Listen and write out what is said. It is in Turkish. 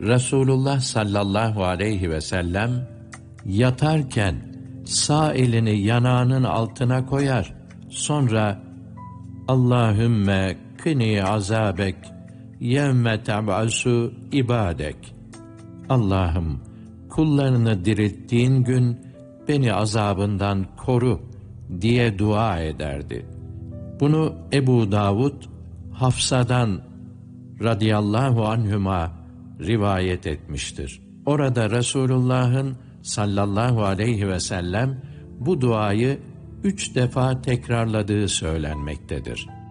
Resulullah sallallahu aleyhi ve sellem yatarken sağ elini yanağının altına koyar. Sonra Allahümme kini azabek yevme teb'asu ibadek. Allah'ım, kullarını dirilttiğin gün beni azabından koru diye dua ederdi. Bunu Ebu Davud Hafsa'dan radıyallahu anhüma rivayet etmiştir. Orada Resulullah'ın sallallahu aleyhi ve sellem bu duayı 3 defa tekrarladığı söylenmektedir.